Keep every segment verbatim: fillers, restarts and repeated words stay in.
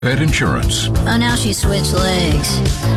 Pet insurance. Oh, now she switched legs.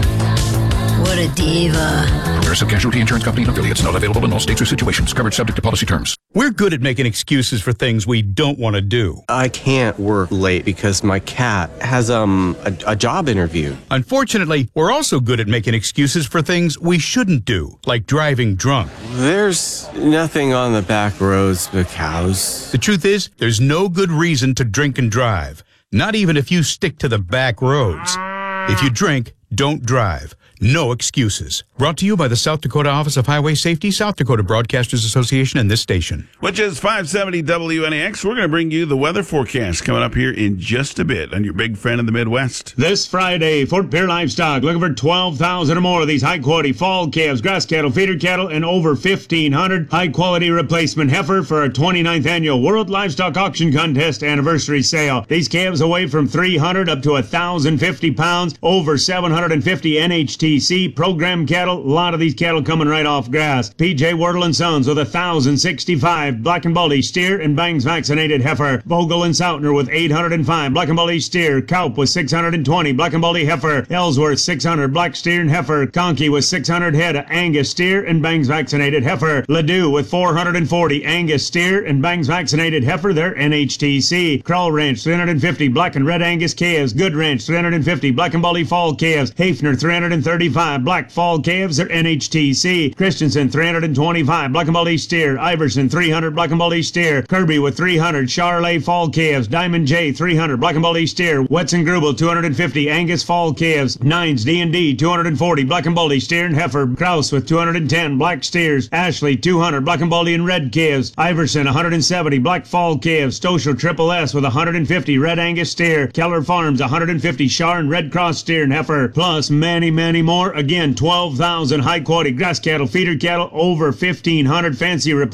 What a diva. Progressive Casualty Insurance Company and affiliates. Not available in all states or situations. Coverage subject to policy terms. We're good at making excuses for things we don't want to do. I can't work late because my cat has um a, a job interview. Unfortunately, we're also good at making excuses for things we shouldn't do, like driving drunk. There's nothing on the back roads but cows. The truth is, there's no good reason to drink and drive. Not even if you stick to the back roads. If you drink, don't drive. No excuses. Brought to you by the South Dakota Office of Highway Safety, South Dakota Broadcasters Association, and this station. Which is five seventy W N A X. We're going to bring you the weather forecast coming up here in just a bit on your big friend in the Midwest. This Friday, Fort Pierre Livestock looking for twelve thousand or more of these high-quality fall calves, grass cattle, feeder cattle, and over fifteen hundred high-quality replacement heifer for our twenty-ninth annual World Livestock Auction Contest anniversary sale. These calves weigh from three hundred up to one thousand fifty pounds, over seven hundred fifty N H T C program cattle. A lot of these cattle coming right off grass. P J Wardle and Sons with one thousand sixty-five Black and Baldy steer and bangs vaccinated heifer. Vogel and Sautner with eight hundred five Black and Baldy steer. Kaup with six hundred twenty Black and Baldy heifer. Ellsworth six hundred black steer and heifer. Conkey with six hundred head of Angus steer and bangs vaccinated heifer. Ladue with four hundred forty Angus steer and bangs vaccinated heifer. They're N H T C. Krull Ranch three hundred fifty black and red Angus calves. Good Ranch three hundred fifty Black and Baldy fall calves. Hafner three hundred thirty-five black fall calves. They're N H T C. Christensen three hundred twenty-five Black and Baldy steer. Iverson three hundred Black and Baldy steer. Kirby with three hundred Charolais fall calves. Diamond J three hundred Black and Baldy steer. Wetson Grubel two hundred fifty Angus fall calves. Nines D and D two hundred forty Black and Baldy steer and heifer. Kraus with two hundred ten black steers. Ashley two hundred Black and Baldy and red calves. Iverson one hundred seventy black fall calves. Stoschel Triple S with one hundred fifty red Angus steer. Keller Farms one hundred fifty Char and red cross steer and heifer. Plus many many more. Again, twelve thousand high quality grass cattle, feeder cattle, over fifteen hundred fancy replacement